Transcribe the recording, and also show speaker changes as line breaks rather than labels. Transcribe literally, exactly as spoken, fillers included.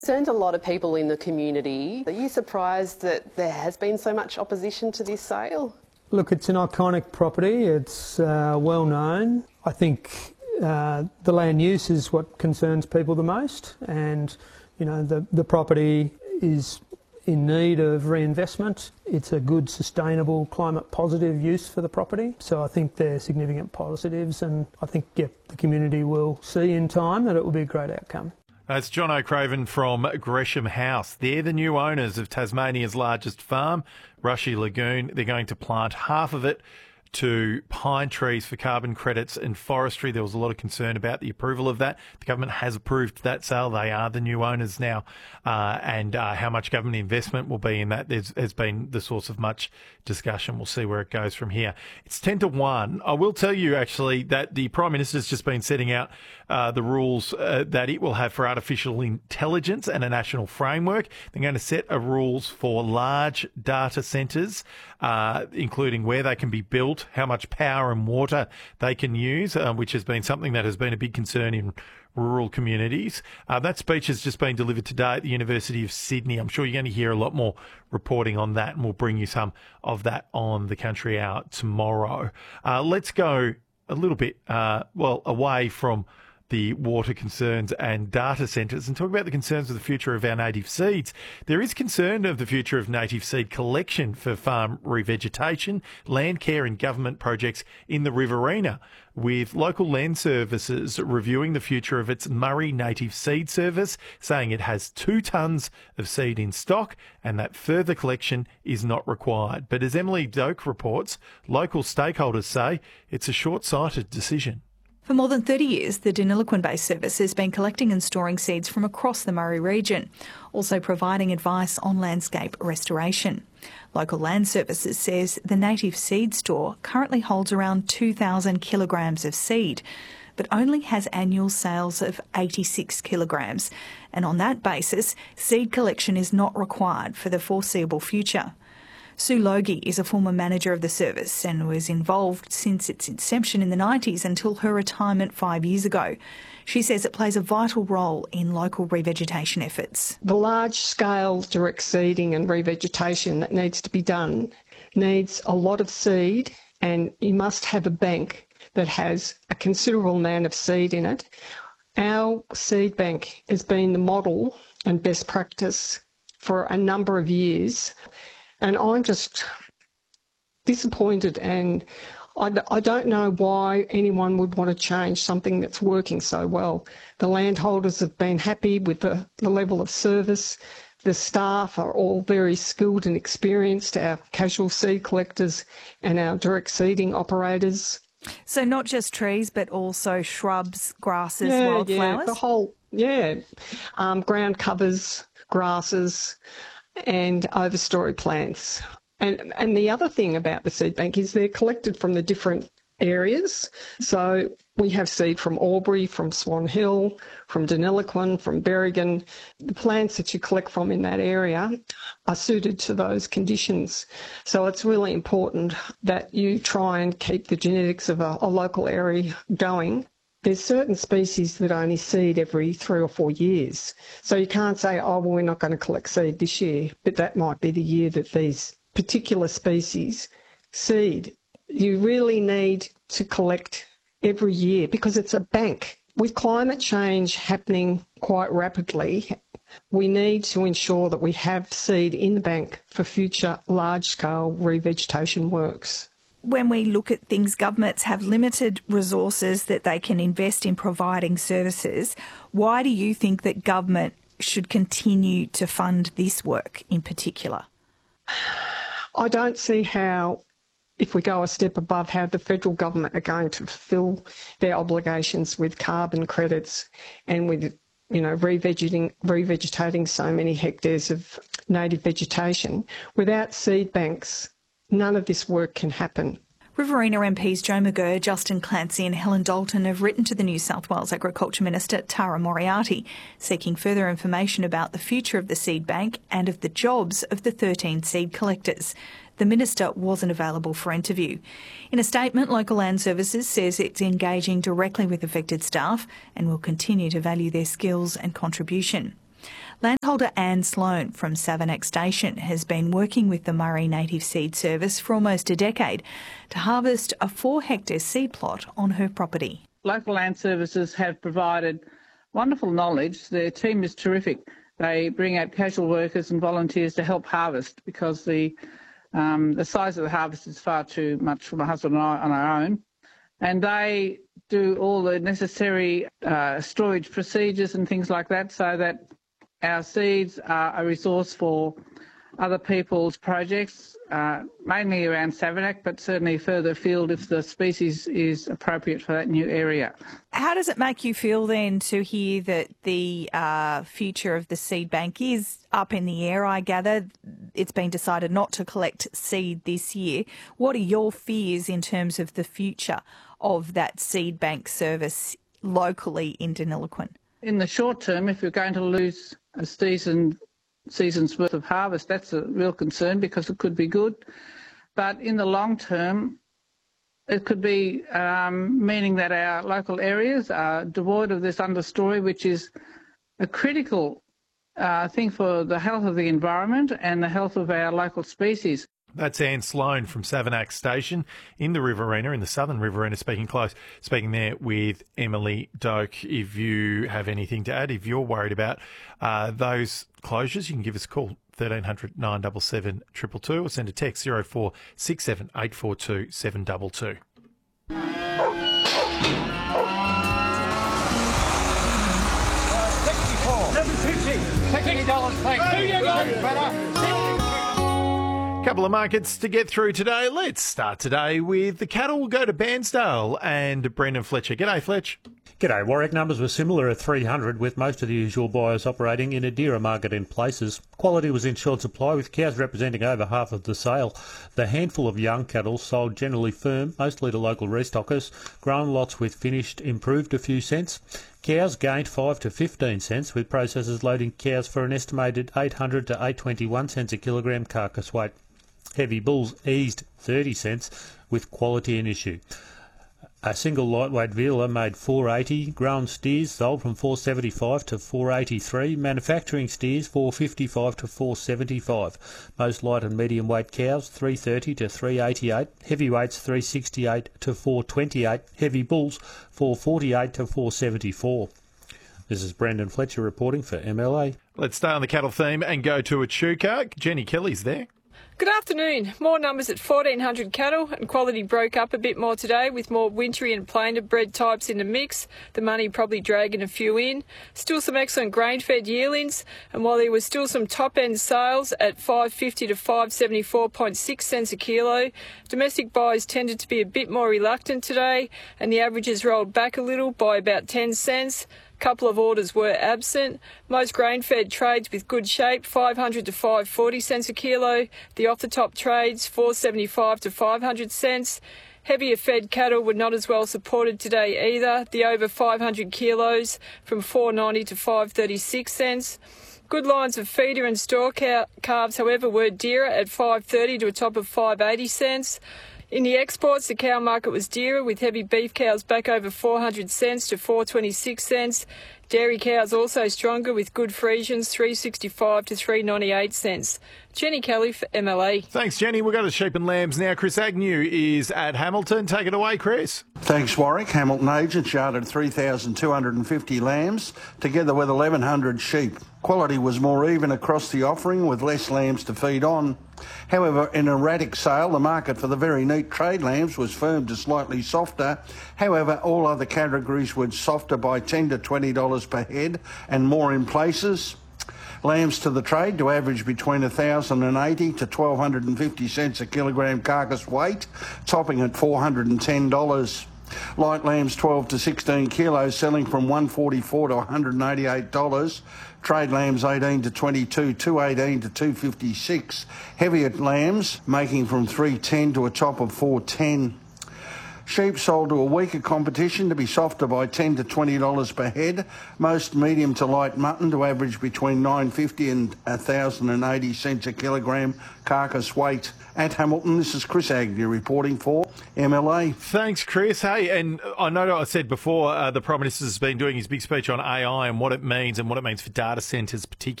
Concerned a lot of people in the community. Are you surprised that there has been so much opposition to this sale?
Look, it's an iconic property. It's uh, well known. I think uh, the land use is what concerns people the most, and you know the the property is in need of reinvestment. It's a good, sustainable, climate positive use for the property. So I think there are significant positives, and I think yeah, the community will see in time that it will be a great outcome.
That's John O'Craven from Gresham House. They're the new owners of Tasmania's largest farm, Rushy Lagoon. They're going to plant half of it to pine trees for carbon credits and forestry. There was a lot of concern about the approval of that. The government has approved that sale. They are the new owners now. Uh, and uh, how much government investment will be in that there's, has been the source of much discussion. We'll see where it goes from here. It's ten to one. I will tell you, actually, that the Prime Minister's just been setting out uh, the rules uh, that it will have for artificial intelligence and a national framework. They're going to set a rules for large data centres, uh, including where they can be built, how much power and water they can use, uh, which has been something that has been a big concern in rural communities. Uh, that speech has just been delivered today at the University of Sydney. I'm sure you're going to hear a lot more reporting on that, and we'll bring you some of that on the Country Hour tomorrow. Uh, let's go a little bit, uh, well, away from the water concerns and data centres and talk about the concerns of the future of our native seeds. There is concern of the future of native seed collection for farm revegetation, land care and government projects in the Riverina, with local land services reviewing the future of its Murray Native Seed Service, saying it has two tonnes of seed in stock and that further collection is not required. But as Emily Doak reports, local stakeholders say it's a short-sighted decision.
For more than thirty years, the Deniliquin-based service has been collecting and storing seeds from across the Murray region, also providing advice on landscape restoration. Local Land Services says the Native Seed Store currently holds around two thousand kilograms of seed, but only has annual sales of eighty-six kilograms. And on that basis, seed collection is not required for the foreseeable future. Sue Logie is a former manager of the service and was involved since its inception in the nineties until her retirement five years ago. She says it plays a vital role in local revegetation efforts.
The large-scale direct seeding and revegetation that needs to be done needs a lot of seed, and you must have a bank that has a considerable amount of seed in it. Our seed bank has been the model and best practice for a number of years. And I'm just disappointed, and I, I don't know why anyone would want to change something that's working so well. The landholders have been happy with the, the level of service. The staff are all very skilled and experienced, our casual seed collectors and our direct seeding operators.
So not just trees, but also shrubs, grasses,
yeah,
wildflowers?
Yeah, the whole, yeah, um, ground covers, grasses, and overstory plants. And and the other thing about the seed bank is they're collected from the different areas. So we have seed from Albury, from Swan Hill, from Deniliquin, from Berrigan. The plants that you collect from in that area are suited to those conditions. So it's really important that you try and keep the genetics of a, a local area going. There's certain species that only seed every three or four years. So you can't say, oh, well, we're not going to collect seed this year, but that might be the year that these particular species seed. You really need to collect every year because it's a bank. With climate change happening quite rapidly, we need to ensure that we have seed in the bank for future large-scale revegetation works.
When we look at things, governments have limited resources that they can invest in providing services. Why do you think that government should continue to fund this work in particular?
I don't see how, if we go a step above, how the federal government are going to fulfil their obligations with carbon credits and with, you know, revegetating, revegetating so many hectares of native vegetation. Without seed banks, none of this work can happen.
Riverina M Ps Joe McGurr, Justin Clancy and Helen Dalton have written to the New South Wales Agriculture Minister Tara Moriarty, seeking further information about the future of the seed bank and of the jobs of the thirteen seed collectors. The Minister wasn't available for interview. In a statement, Local Land Services says it's engaging directly with affected staff and will continue to value their skills and contribution. Landholder Anne Sloan from Savernake Station has been working with the Murray Native Seed Service for almost a decade to harvest a four-hectare seed plot on her property.
Local land services have provided wonderful knowledge. Their team is terrific. They bring out casual workers and volunteers to help harvest because the um, the size of the harvest is far too much for my husband and I on our own. And they do all the necessary uh, storage procedures and things like that so that our seeds are a resource for other people's projects, uh, mainly around Savernake, but certainly further afield if the species is appropriate for that new area.
How does it make you feel then to hear that the uh, future of the seed bank is up in the air, I gather? It's been decided not to collect seed this year. What are your fears in terms of the future of that seed bank service locally in Deniliquin?
In the short term, if you're going to lose a season season's worth of harvest, that's a real concern because it could be good. But in the long term, it could be um, meaning that our local areas are devoid of this understory, which is a critical uh, thing for the health of the environment and the health of our local species.
That's Anne Sloan from Savernake Station in the Riverina, in the Southern Riverina, speaking close, speaking there with Emily Doak. If you have anything to add, if you're worried about uh, those closures, you can give us a call, thirteen hundred nine seven seven two two two, or send a text zero four six seven eight four two seven two two.
seven fifty, sixty dollars, thanks. Two you go, better.
Couple of markets to get through today. Let's start today with the cattle. We'll go to Bairnsdale and Brendan Fletcher. G'day, Fletch.
G'day. Warwick numbers were similar at three hundred, with most of the usual buyers operating in a dearer market in places. Quality was in short supply, with cows representing over half of the sale. The handful of young cattle sold generally firm, mostly to local restockers. Grown lots with finished improved a few cents. Cows gained five to fifteen cents, with processors loading cows for an estimated eight hundred to eight hundred twenty-one cents a kilogram carcass weight. Heavy bulls eased thirty cents, with quality an issue. A single lightweight vealer made four eighty. Grown steers sold from four seventy-five to four eighty-three. Manufacturing steers four fifty-five to four seventy-five. Most light and medium weight cows three thirty to three eighty-eight. Heavyweights three sixty-eight to four twenty-eight. Heavy bulls four forty-eight to four seventy-four. This is Brendan Fletcher reporting for M L A.
Let's stay on the cattle theme and go to Echuca. Jenny Kelly's there.
Good afternoon. More numbers at fourteen hundred cattle, and quality broke up a bit more today with more wintry and plainer bred types in the mix, the money probably dragging a few in. Still some excellent grain-fed yearlings, and while there was still some top-end sales at five fifty to five seventy-four point six cents a kilo, domestic buyers tended to be a bit more reluctant today, and the averages rolled back a little by about ten cents. Couple of orders were absent. Most grain-fed trades with good shape, five hundred to five forty cents a kilo. The off-the-top trades, four seventy-five to five hundred cents. Heavier fed cattle were not as well supported today either. The over five hundred kilos from four ninety to five thirty-six cents. Good lines of feeder and store cow- calves, however, were dearer at five thirty to a top of five eighty cents. In the exports, the cow market was dearer, with heavy beef cows back over four hundred cents to four twenty-six cents. Dairy cows also stronger, with good Friesians three sixty-five to three ninety-eight cents. Jenny Kelly for M L A.
Thanks, Jenny. We'll go to sheep and lambs now. Chris Agnew is at Hamilton. Take it away, Chris.
Thanks, Warwick. Hamilton agents yarded three thousand two hundred fifty lambs, together with eleven hundred sheep. Quality was more even across the offering, with less lambs to feed on. However, in an erratic sale, the market for the very neat trade lambs was firm to slightly softer. However, all other categories were softer by ten to twenty dollars per head and more in places. Lambs to the trade to average between one thousand eighty to one thousand two hundred fifty cents a kilogram carcass weight, topping at four hundred ten dollars. Light lambs twelve to sixteen kilos selling from one hundred forty-four dollars to one hundred eighty-eight dollars. Trade lambs eighteen to twenty-two, two eighteen to two fifty-six. Heavier lambs making from three ten to a top of four ten. Sheep sold to a weaker competition to be softer by ten to twenty dollars per head. Most medium to light mutton to average between nine fifty and one thousand eighty cents a kilogram carcass weight. At Hamilton, this is Chris Agnew reporting for M L A.
Thanks, Chris. Hey, and I know I said before uh, the Prime Minister's been doing his big speech on A I and what it means and what it means for data centres particularly.